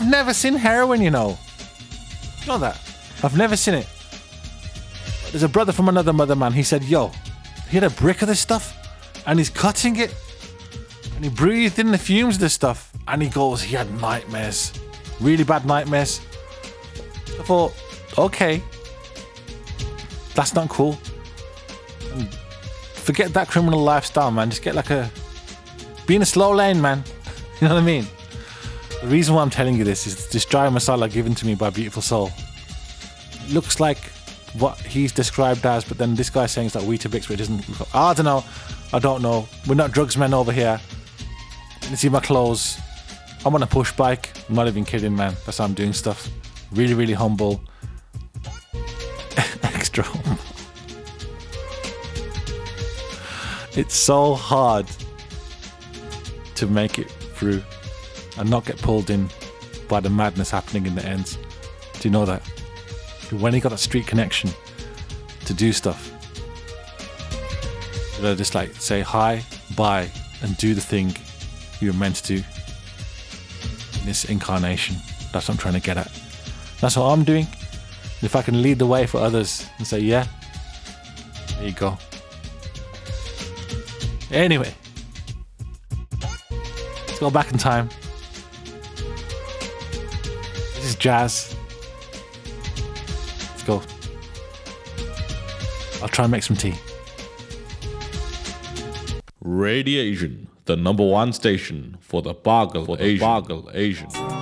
I've never seen heroin, you know. You know that? I've never seen it. There's a brother from another mother, man. He said, yo, he had a brick of this stuff and he's cutting it and he breathed in the fumes of this stuff and he goes, he had nightmares. Really bad nightmares. I thought, okay, that's not cool. And forget that criminal lifestyle, man. Just get be in a slow lane, man. You know what I mean? The reason why I'm telling you this is this dry masala given to me by Beautiful Soul. It looks like what he's described as, but then this guy's saying it's like Weetabix, but it doesn't. I don't know. I don't know. We're not drugsmen over here. You see my clothes. I'm on a push bike. I'm not even kidding, man. That's how I'm doing stuff. Really, really humble. Extra humble. It's so hard to make it through and not get pulled in by the madness happening in the ends. Do you know that? When you got that street connection to do stuff, you know, just like say hi, bye, and do the thing you're meant to do in this incarnation. That's what I'm trying to get at. That's what I'm doing. And if I can lead the way for others and say, yeah, there you go. Anyway, let's go back in time. This is jazz. Let's go. I'll try and make some tea. Radiation, the #1 station for the Bargle Asian.